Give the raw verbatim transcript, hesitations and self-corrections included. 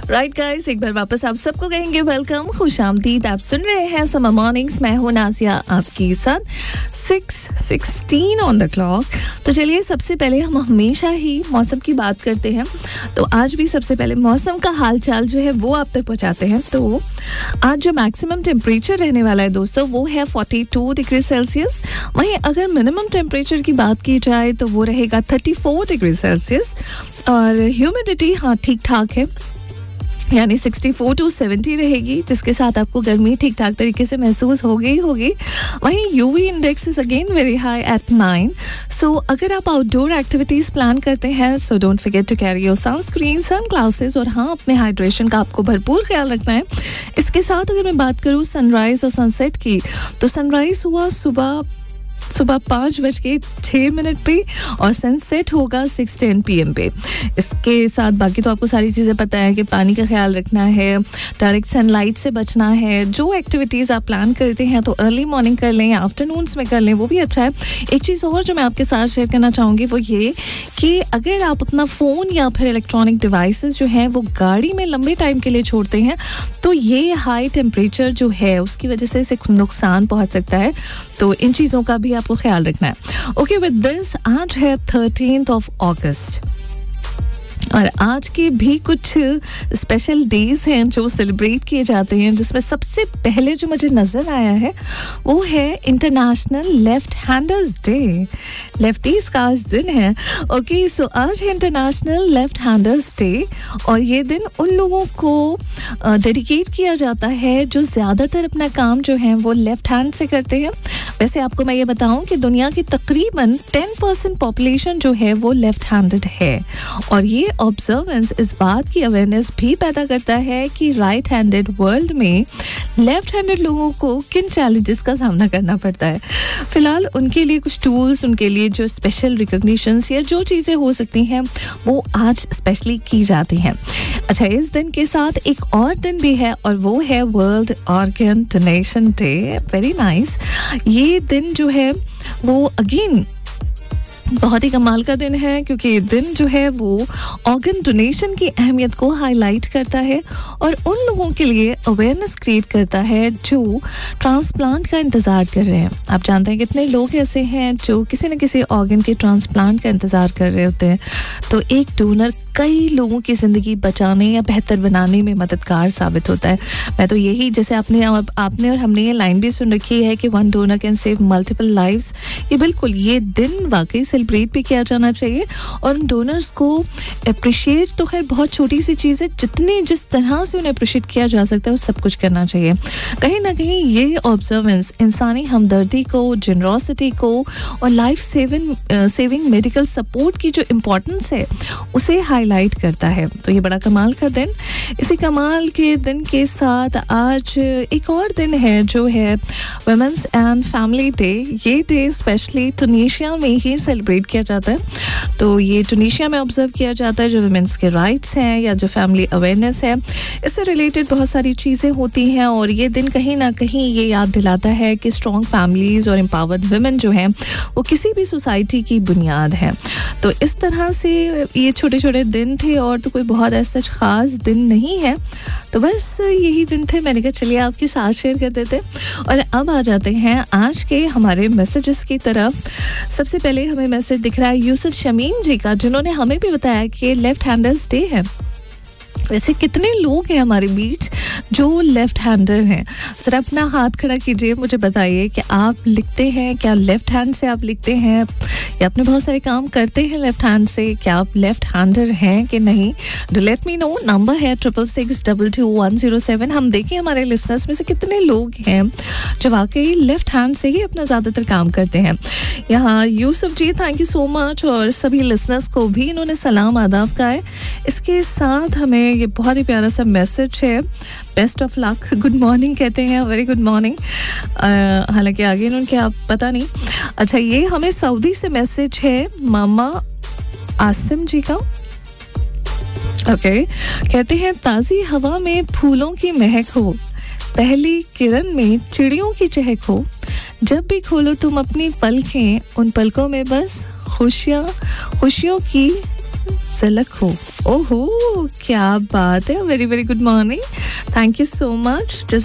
Right guys, एक बार वापस आप सबको कहेंगे वेलकम, खुशामदीद। आप सुन रहे हैं समर मॉर्निंग्स, मैं हूं नाजिया आपके साथ। Six sixteen on the clock. तो चलिए, सबसे पहले हम हमेशा ही मौसम की बात करते हैं, तो आज भी सबसे पहले मौसम का हाल चाल जो है वो आप तक पहुंचाते हैं। तो आज जो मैक्सिमम टेम्परेचर रहने वाला है दोस्तों, वो है फोर्टी टू डिग्री सेल्सियस। वहीं अगर मिनिमम टेम्परेचर की बात की जाए तो वो रहेगा थर्टी फोर डिग्री सेल्सियस। और ह्यूमिडिटी हाँ ठीक ठाक है, यानी सिक्सटी फोर टू सेवेंटी रहेगी, जिसके साथ आपको गर्मी ठीक ठाक तरीके से महसूस हो गई होगी। वहीं UV index is again very high at nine. सो अगर आप आउटडोर एक्टिविटीज़ प्लान करते हैं, so don't forget to carry your sunscreen, sun glasses, और हाँ, अपने हाइड्रेशन का आपको भरपूर ख्याल रखना है। इसके साथ अगर मैं बात करूँ सनराइज़ और सनसेट की, तो सनराइज़ हुआ सुबह सुबह पाँच बज के छः मिनट पे और सनसेट होगा सिक्स टेन पी एम पे। इसके साथ बाकी तो आपको सारी चीज़ें पता है कि पानी का ख्याल रखना है, डायरेक्ट सनलाइट से बचना है। जो एक्टिविटीज़ आप प्लान करते हैं तो अर्ली मॉर्निंग कर लें, आफ्टरनून्स में कर लें, वो भी अच्छा है। एक चीज़ और जो मैं आपके साथ शेयर करना चाहूँगी वो ये कि अगर आप अपना फ़ोन या फिर इलेक्ट्रॉनिक डिवाइसेस जो हैं वो गाड़ी में लंबे टाइम के लिए छोड़ते हैं, तो ये हाई टेम्परेचर जो है उसकी वजह से इसे नुकसान पहुँच सकता है। तो इन चीज़ों का भी आपको ख्याल रखना है। ओके, विद दिस आज है थर्टीन्थ ऑफ अगस्त और आज के भी कुछ स्पेशल डेज हैं जो सेलिब्रेट किए जाते हैं, जिसमें सबसे पहले जो मुझे नज़र आया है वो है international left handers day. Lefties का आज दिन है। ओके, सो आज है इंटरनेशनल लेफ्ट हैंडर्स डे और ये दिन उन लोगों को डेडिकेट किया जाता है जो ज़्यादातर अपना काम जो है वो लेफ्ट हैंड से करते हैं। वैसे आपको मैं ये बताऊं कि दुनिया की तकरीबन टेन परसेंट पॉपुलेशन जो है वो लेफ्ट हैंडेड है और ये ऑब्जर्वेंस इस बात की अवेयरनेस भी पैदा करता है कि राइट हैंडेड वर्ल्ड में लेफ्ट हैंडेड लोगों को किन चैलेंजेस का सामना करना पड़ता है। फिलहाल उनके लिए कुछ टूल्स, उनके लिए जो स्पेशल रिकॉग्निशंस या जो चीज़ें हो सकती हैं वो आज स्पेशली की जाती हैं। अच्छा, इस दिन के साथ एक और दिन भी है और वो है world organ donation day. Very nice. ये दिन जो है वो अगेन बहुत ही कमाल का दिन है, क्योंकि ये दिन जो है वो ऑर्गन डोनेशन की अहमियत को हाईलाइट करता है और उन लोगों के लिए अवेयरनेस क्रिएट करता है जो ट्रांसप्लांट का इंतज़ार कर रहे हैं। आप जानते हैं कितने लोग ऐसे हैं जो किसी न किसी ऑर्गन के ट्रांसप्लांट का इंतज़ार कर रहे होते हैं। तो एक डोनर कई लोगों की ज़िंदगी बचाने या बेहतर बनाने में मददगार साबित होता है। मैं तो यही, जैसे आपने आपने और हमने ये लाइन भी सुन रखी है कि one donor can save multiple lives, ये बिल्कुल ये दिन वाकई सेलिब्रेट भी किया जाना चाहिए और उन डोनर्स को अप्रिशिएट तो खैर बहुत छोटी सी चीज़ है, जितनी जिस तरह से उन्हें अप्रिशिएट किया जा सकता है वो सब कुछ करना चाहिए। कहीं ना कहीं ये ऑब्जर्वेंस इंसानी हमदर्दी को, जनरॉसिटी को और life saving saving medical support की जो इम्पोर्टेंस है उसे हाईलाइट करता है। तो ये बड़ा कमाल का दिन। इसी कमाल के दिन के साथ आज एक और दिन है जो है वुमेन्स एंड फैमिली डे। ये डे स्पेशली टूनीशिया में ही सेलिब्रेट किया जाता है। तो ये टूनीशिया में ऑब्जर्व किया जाता है जो वुमेन्स के राइट्स हैं या जो फैमिली अवेयरनेस है, इससे रिलेटेड बहुत सारी चीज़ें होती हैं और ये दिन कहीं ना कहीं ये याद दिलाता है कि स्ट्रॉन्ग फैमिलीज़ और एम्पावर्ड वुमेन जो हैं वो किसी भी सोसाइटी की बुनियाद है। तो इस तरह से ये छोटे छोटे दिन थे और तो कोई बहुत ऐसा ख़ास दिन नहीं है, तो बस यही दिन थे, मैंने कहा चलिए आपके साथ शेयर कर देते। और अब आ जाते हैं आज के हमारे मैसेजेस की तरफ। सबसे पहले हमें मैसेज दिख रहा है यूसुफ शमीम जी का, जिन्होंने हमें भी बताया कि लेफ्ट हैंडर्स डे है। वैसे कितने लोग हैं हमारे बीच जो लेफ्ट हैंडर हैं? ज़रा अपना हाथ खड़ा कीजिए, मुझे बताइए कि आप लिखते हैं क्या लेफ्ट हैंड से आप लिखते हैं या अपने बहुत सारे काम करते हैं लेफ्ट हैंड से? क्या आप लेफ्ट हैंडर हैं कि नहीं? Do let me know. Number है triple six double two one zero seven. हम देखें हमारे लिसनर्स में से कितने लोग हैं जो वाकई लेफ्ट हैंड से ही अपना ज़्यादातर काम करते हैं। यहाँ यूसुफ जी, थैंक यू सो मच, और सभी लिसनर्स को भी इन्होंने सलाम आदाब का है। इसके साथ हमें ये बहुत ही प्यारा सा मैसेज है, best of luck, good morning कहते हैं, वेरी गुड मॉर्निंग। हालांकि आगे इन्होंने क्या पता नहीं। अच्छा, ये हमें सऊदी से मैसेज है मामा आसिम जी का। ओके, कहते हैं ताज़ी हवा में फूलों की महक हो, पहली किरण में चिड़ियों की चहक हो, जब भी खोलो तुम अपनी पलकें, उन पलकों में बस खुशियाँ खुशियों की झलक हो। ओहो, क्या बात है, very very good morning, thank you so much.